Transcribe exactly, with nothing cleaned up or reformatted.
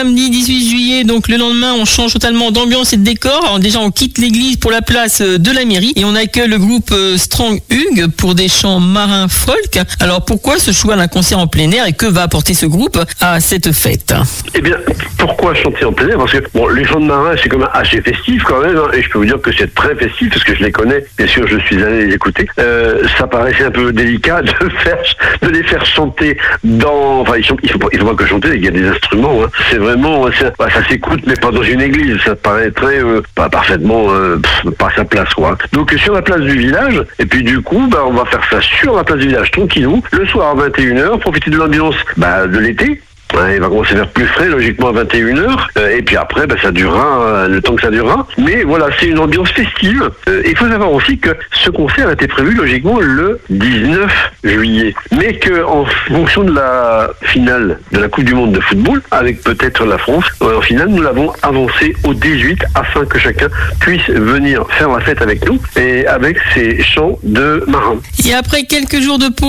Samedi dix-huit juillet, donc le lendemain, on change totalement d'ambiance et de décor. Alors déjà, on quitte l'église pour la place de la mairie et on accueille le groupe Strong Hugues pour des chants marins folk. Alors pourquoi ce choix d'un concert en plein air et que va apporter ce groupe à cette fête? Eh bien, pourquoi chanter en plein air? Parce que bon, les chants de marins, c'est quand même assez festif quand même, hein, et je peux vous dire que c'est très festif parce que je les connais. Bien sûr, je suis allé les écouter. Euh, ça paraissait un peu délicat de faire, de les faire chanter dans. Enfin, il faut, il faut, pas, il faut pas que chanter. Il y a des instruments. Hein. C'est vraiment, c'est, bah, ça s'écoute, mais pas dans une église. Ça paraîtrait euh, pas parfaitement euh, pff, pas sa place, quoi. Donc sur la place du village, et puis du coup, bah, on va faire ça sur la place du village tranquillou, le soir à vingt et une heures, profiter de l'ambiance bah, de l'été. Ouais, il va commencer à faire plus frais, logiquement à vingt et une heures, euh, et puis après, bah, ça durera euh, le temps que ça durera. Mais voilà, c'est une ambiance festive. Euh, il faut savoir aussi que ce concert a été prévu logiquement le dix-neuf juillet, mais que en fonction de la finale de la Coupe du Monde de football, avec peut-être la France, euh, en finale, nous l'avons avancé au dix-huit afin que chacun puisse venir faire la fête avec nous et avec ses chants de marins. Et après quelques jours de pause,